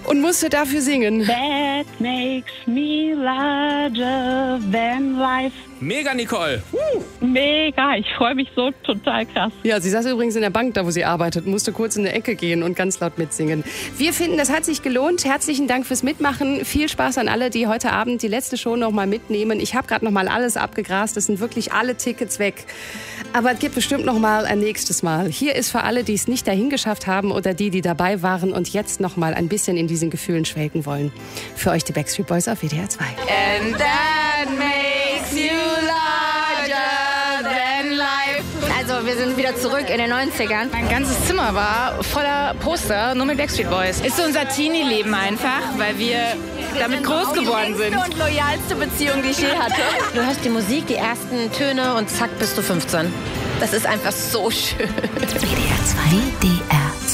und musste dafür singen. That makes me larger than life. Mega, Nicole. Mega, ich freue mich so total krass. Ja, sie saß übrigens in der Bank, da wo sie arbeitet, musste kurz in eine Ecke gehen und ganz laut mitsingen. Wir finden, das hat sich gelohnt. Herzlichen Dank fürs Mitmachen. Viel Spaß an alle, die heute Abend die letzte Show noch mal mitnehmen. Ich habe gerade noch mal alles abgegrast. Es sind wirklich alle Tickets weg. Aber es gibt bestimmt noch mal ein nächstes Mal. Hier ist für alle, die es nicht dahin geschafft haben oder die dabei waren und jetzt noch mal ein bisschen in diesen Gefühlen schwelgen wollen. Für euch die Backstreet Boys auf WDR 2. And that makes you larger than life. Also wir sind wieder zurück in den 90ern. Mein ganzes Zimmer war voller Poster, nur mit Backstreet Boys. Ist so unser Teenie-Leben einfach, weil wir damit groß geworden sind. Die längste und loyalste Beziehung, die ich je hatte. Du hörst die Musik, die ersten Töne und zack bist du 15. Das ist einfach so schön. WDR 2. WDR